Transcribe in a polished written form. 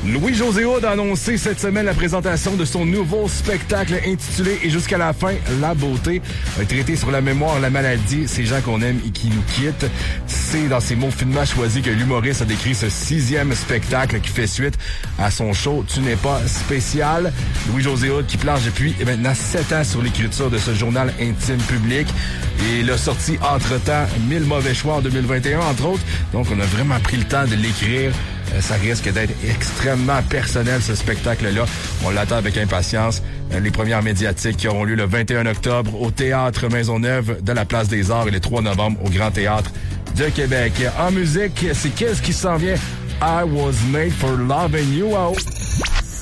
Louis-José Hood a annoncé cette semaine la présentation de son nouveau spectacle intitulé « Et jusqu'à la fin, la beauté ». Un traité sur la mémoire, la maladie, ces gens qu'on aime et qui nous quittent. C'est dans ses mots finement choisis que l'humoriste a décrit ce 6e spectacle qui fait suite à son show « Tu n'es pas spécial ». Louis-José Hood qui planche depuis maintenant 7 ans sur l'écriture de ce journal intime public. Et il a sorti entre-temps 1000 mauvais choix en 2021, entre autres. Donc, on a vraiment pris le temps de l'écrire. Ça risque d'être extrêmement personnel, ce spectacle-là. On l'attend avec impatience. Les premières médiatiques qui auront lieu le 21 octobre au Théâtre Maisonneuve de la Place des Arts et le 3 novembre au Grand Théâtre de Québec. En musique, c'est qu'est-ce qui s'en vient? I was made for loving you.